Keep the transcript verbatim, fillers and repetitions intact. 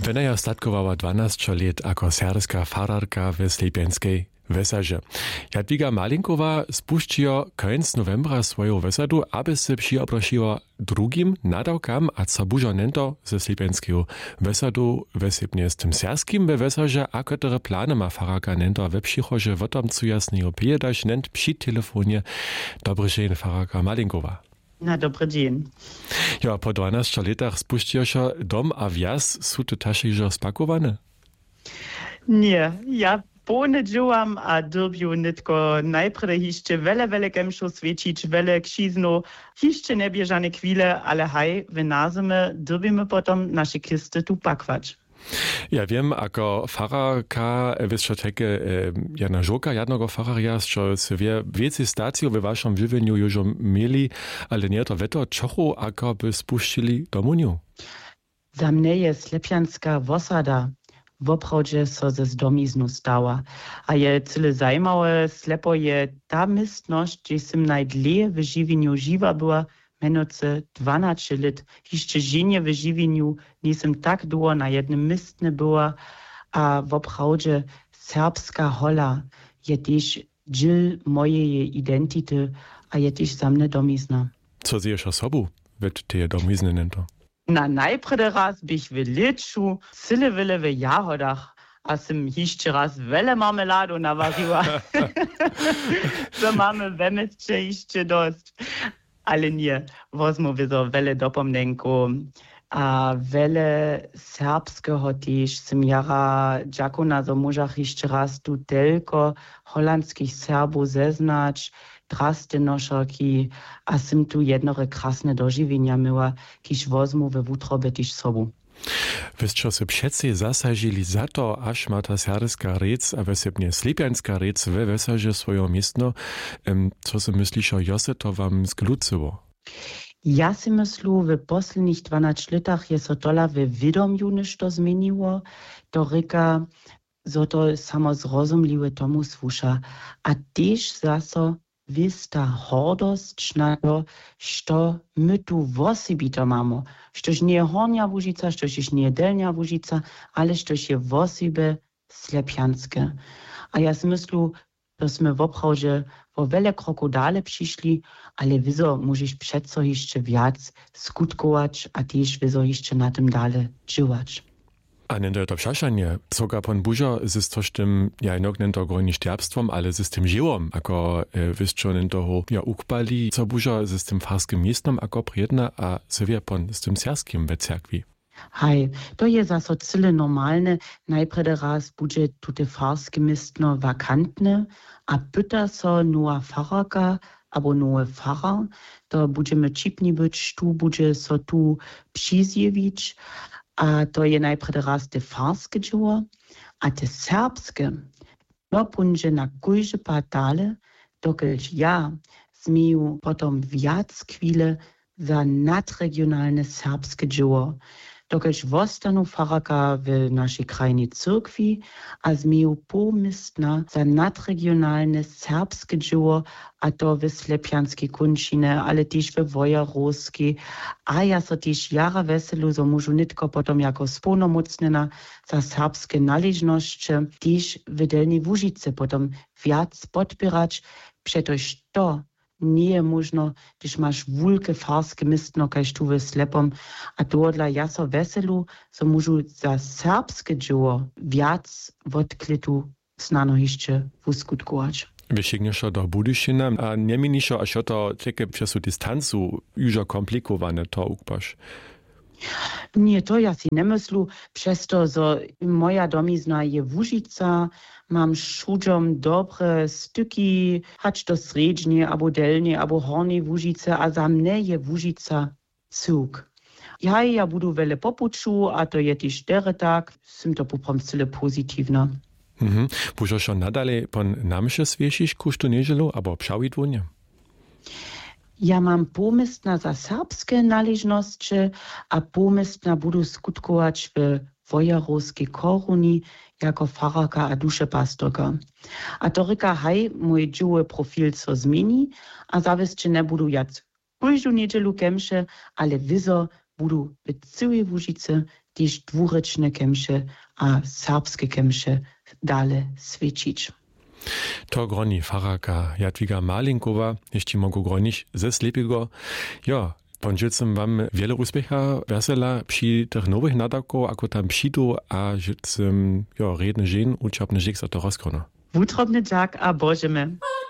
Wena ja statkovala dwanaście let jako serbska fararka w Slepienskiej Wesaže. Jadwiga Malinkowa spuščijo konec novembra svoju vesadu, aby se přioprošiła drugim nadawkam a co bužo nento ze Slepienskiego vesadu vesebnie z tym serskim we Wesaže, a które plany ma fararka nento we přichože o tom cu jasnejo piedaš nent przy telefonie. Dobry dzień, fararka Malinkowa. Na dobry dzień. Ja, po dwanastu latach spuščijo się dom a wjazd, są to tašežo spakowane? Nie, ja Pone džuvam a dobju nitko najprede hišće vele vele kemšo svečić, vele kšizno, hišće ne bježane kvile, ale haj, v nazime dobimy potom naše kiste tu pakvać. Ja wiem, ako fararka, wiesz, takie Jana Żoka, jednego fararja, że se wie, wiecie stację we waszym żywieniu już mieli, ale nie to weto, czochu, ako by spuścili do muniu. Za mnie jest Slepianska Wosada. Woprawdźe so ze zdomiznu stała. A je cyle zajmawe, slepo je ta mistność, gdzie sim najdlej w żywieniu żywa była, mianoce dwanaście lat. Jeszcze żenie w żywieniu nisem tak długo na jednym mistne była, a woprawdźe serbska hola je też dziel mojej identity, a je też za mnie domizna. Co zjesz osobu, wird te domizny nento? Na najprede raz bych w leczu, cyle wyle w jahodach, a sim hišće raz vele marmeladu navariła. So mamy wemesće hišće dost. Ale nie, wozmu wizo vele dopomnenku. A vele serbskeho też sim jara džakuna zo mužach hišće raz tu telko holandskich Serbów zeznać, draste nošoki, a sim tu jednore krasne dožiwienia myła, kiż wozmu we wutrobie też sobu. Wyście się przecie zasażyli za to, aż ma ta serbska rec, a wesebnie slepianska rec we Wesaže swoje miestno. Co si myślisz o Jose, to wam zglucyło? Ja si myslu, w posledních dwanastu latach je so tola w widomiu nešto zmieniło, to ryka, zo to samo zrozumliwe tomu słusza, a też zaso wista hordost na to, što my tu wosibito mamo, štož nie je hornia Łužica, štož jest nie delnia Łužica, ale štož je wosibe slepianskie. A ja si myslu, to sme woprawdźe wo wiele kroku dalej przyszli, ale wieso musisz przeco jeszcze wiac skutkować, a też wieso jeszcze na tym dalej działać. A nento to przeszanie, sogar pan Bužo z to tym, ja inok nento grojni ścierbstwom, ale z tym żyłom, ako e, wyscio nento ja ukpali, co Bužo z tym farskim miestom, ako prijedna, a co wie pan z tym serskim we cerkwi. Hej, to je zaso cyle normalne, najprede raz bude tute farskie miestno vakantne, a pyta so nowa fararka, abo nowe farar, to budeme čipni być, tu bude so tu přizjević, a to je najprede raz te farske dzieło, a te serbskie, to będzie na kujże patale, dokelž ja zmiju potom wiac chwile za nadregionalne serbskie dzieło. Dokelž vostanu fararka w naszej krajnej cyrkwi, a zmiju pomistna za nadregionalne serbskie dzieło, a to w slepianskiej kunšine, ale też w wojarowskiej, a ja so też jara weselu, zo můžu nitko potom jako spunomocnena za serbskie należności, też w Delnej Łužice potom wiac podpierać, przetoż to nie je možno, když máš wulke farskie mistno, kaž tu ve slepom, a to dla jaso veselu, so môžu za serbskie dzieło viac odklitu snano hišće uskutkować. Wysięgniesz do Budyšina, a nie minisz, a što to takie przez dystansu już komplikowane to ukpasz? Nie, to ja si ne myslu, przez to, że moja domizna je Łužica, mam šudžom dobre styki, hać do srednie, abo delnie, abo hornej Łužice, a za mnie je Łužica cuk. Ja, ja budu wele popuču, a to je też dere tak, sim to poprom cyle pozytywne. Mhm. Bužo šo nadalej pon namše sviešiš, kuž tu neželu, abo pšavit vonje? Ja mam pomysł za serbskie należności, a pomysł budu skutkować w wojarowskiej koruni jako fararka a duszepastorka. A to ryka haj, mój dzieły profil co zmieni, a zawisće ne budu jac każdą niedzielu kemše, ale wizo budu w całej Łužice tyż dwurečne kemše a serbskie kemše dale svědčić. To groni faraka Jadwiga Malinkowa, jeśli mogę gronić ze Slepiego. Ja, pończycem wam wiele úspecha, wesela przy tych nowych nadawkach, ako tam przyjdą, a że ja, redny żen, uczapny żek za to rozkona. Wutrobny dziak a božeme.